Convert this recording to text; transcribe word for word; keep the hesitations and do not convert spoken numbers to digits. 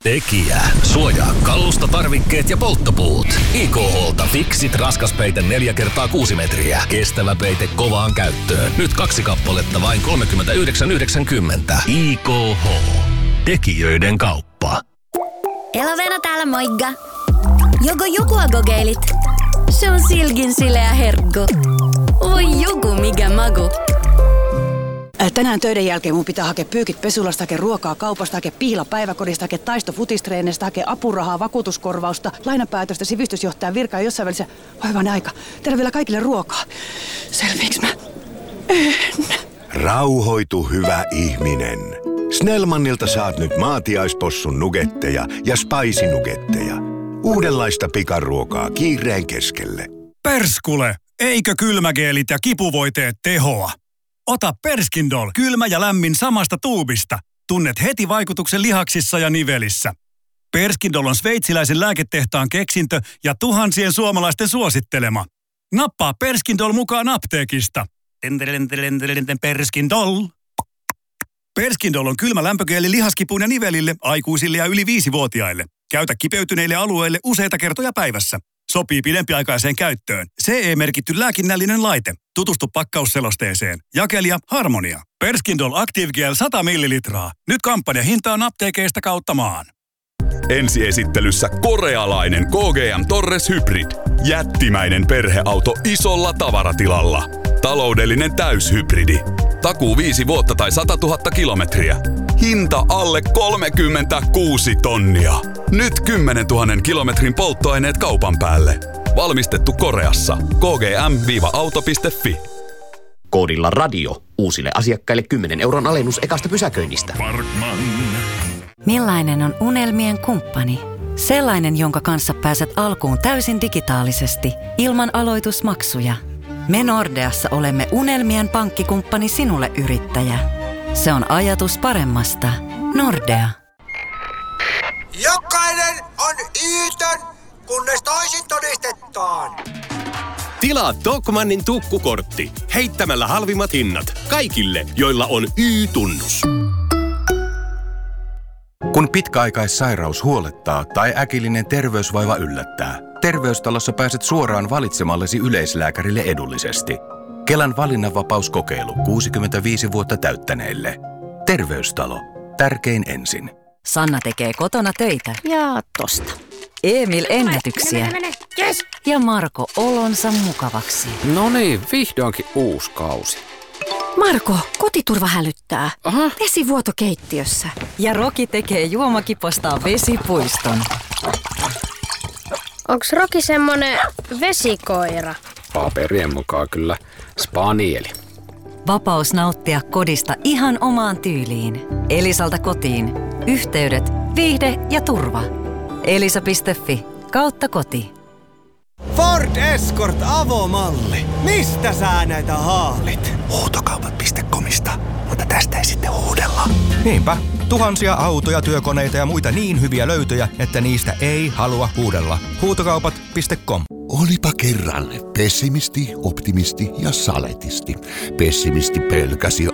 Tekijä. Suojaa kalusta, tarvikkeet ja polttopuut. I K H:lta Fixit raskaspeite neljä kertaa kuusi metriä. Kestävä peite kovaan käyttöön. Nyt kaksi kappaletta vain kolmekymmentäyhdeksän yhdeksänkymmentä. I K H. Tekijöiden kauppa. Elovena täällä moikka. Joko jokua kokeilit? Se on silkin sileä herkku. Voi joku mikä maku. Tänään töiden jälkeen mun pitää hakea pyykit pesulasta, hakea ruokaa kaupasta, hakea pihla päiväkodista, hakea taisto futistreenistä, hakea apurahaa, vakuutuskorvausta, lainapäätöstä, sivistysjohtajan virkaa ja jossain välissä hoivainen aika. Tehdään vielä kaikille ruokaa. Selviiks mä? En. Rauhoitu, hyvä ihminen. Snellmanilta saat nyt maatiaispossun nugetteja ja spicy nugetteja. Uudenlaista pikaruokaa kiireen keskelle. Perskule! Eikö kylmägeelit ja kipuvoiteet tehoa? Ota Perskindol, kylmä ja lämmin samasta tuubista. Tunnet heti vaikutuksen lihaksissa ja nivelissä. Perskindol on sveitsiläisen lääketehtaan keksintö ja tuhansien suomalaisten suosittelema. Nappaa Perskindol mukaan apteekista. Perskindol. Perskindol on kylmä lämpögeeli lihaskipuun ja nivelille, aikuisille ja yli viisivuotiaille. Käytä kipeytyneille alueille useita kertoja päivässä. Sopii pidempiaikaiseen käyttöön. C E-merkitty lääkinnällinen laite. Tutustu pakkausselosteeseen. Jakelija Harmonia. Perskindol Active Gel sata millilitraa. Nyt kampanjahintaan apteekeista kautta maan. Ensiesittelyssä korealainen K G M Torres Hybrid. Jättimäinen perheauto isolla tavaratilalla. Taloudellinen täyshybridi. Takuu viisi vuotta tai satatuhatta kilometriä. Hinta alle kolmekymmentäkuusi tonnia. Nyt kymmenentuhannen kilometrin polttoaineet kaupan päälle. Valmistettu Koreassa. K G M auto piste F I. Koodilla radio. Uusille asiakkaille kymmenen euron alennus ekasta pysäköinnistä. Parkman. Millainen on unelmien kumppani? Sellainen, jonka kanssa pääset alkuun täysin digitaalisesti, ilman aloitusmaksuja. Me Nordeassa olemme unelmien pankkikumppani sinulle, yrittäjä. Se on ajatus paremmasta. Nordea. Jokainen on Yytön, kunnes toisin todistetaan. Tilaa Tokmannin tukkukortti heittämällä halvimmat hinnat kaikille, joilla on Y-tunnus. Kun pitkäaikaissairaus huolettaa tai äkillinen terveysvaiva yllättää, Terveystalossa pääset suoraan valitsemallesi yleislääkärille edullisesti. Kelan valinnanvapauskokeilu kuusikymmentäviisi vuotta täyttäneille. Terveystalo. Tärkein ensin. Sanna tekee kotona töitä. Ja tosta. Emil ennätyksiä. Mene, mene, mene. Yes. Ja Marko olonsa mukavaksi. No niin, vihdoinkin uusi kausi. Marko, kotiturva hälyttää. Aha. Vesivuoto keittiössä. Ja Roki tekee juomakipostaan vesipuiston. Onks Roki semmonen vesikoira? Paperien mukaan kyllä spanieli. Vapaus nauttia kodista ihan omaan tyyliin. Elisalta kotiin. Yhteydet, viihde ja turva. elisa piste fi kautta koti. Ford Escort avomalli. Mistä sä näitä haalit? Huutokaupat piste comista, mutta tästä ei sitten huudella. Niinpä. Tuhansia autoja, työkoneita ja muita niin hyviä löytöjä, että niistä ei halua huudella. Huutokaupat piste com. Olipa kerran pessimisti, optimisti ja saletisti. Pessimisti pelkäsi